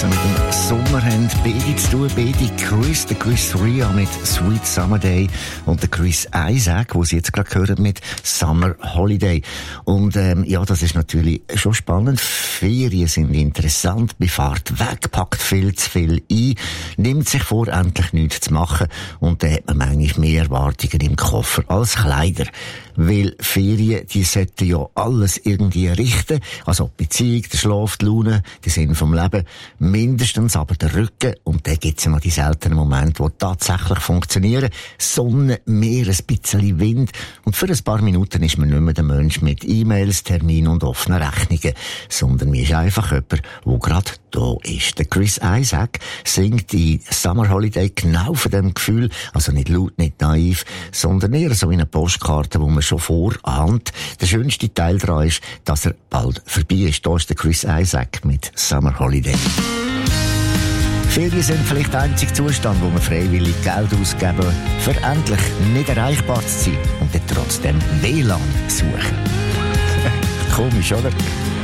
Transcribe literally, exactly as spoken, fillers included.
also mit dem Sommer haben beide zu tun. Beide Chris, der Chris Rea mit Sweet Summer Day und der Chris Isaak, wo Sie jetzt gerade hören, mit Summer Holiday. Und ähm, ja, das ist natürlich schon spannend. Ferien sind interessant, man fährt weg, packt viel zu viel ein, nimmt sich vor, endlich nichts zu machen und dann hat man manchmal mehr Erwartungen im Koffer als Kleider. Weil Ferien, die sollten ja alles irgendwie richten. Also die Beziehung, der Schlaf, die Laune, der Sinn vom Leben. Mindestens aber der Rücken. Und dann gibt's ja noch die seltenen Momente, die tatsächlich funktionieren. Sonne, Meer, ein bisschen Wind. Und für ein paar Minuten ist man nicht mehr der Mensch mit E-Mails, Terminen und offenen Rechnungen. Sondern man ist einfach jemand, der gerade da ist. Der Chris Isaak singt in Summer Holiday genau von dem Gefühl. Also nicht laut, nicht naiv, sondern eher so wie eine Postkarte, wo man schon vorahnt. Der schönste Teil daran ist, dass er bald vorbei ist. Da ist der Chris Isaak mit Summer Holiday. Ferien sind vielleicht der einzige Zustand, wo man freiwillig Geld ausgeben, für endlich nicht erreichbar zu sein und dann trotzdem W L A N suchen. Komisch, oder?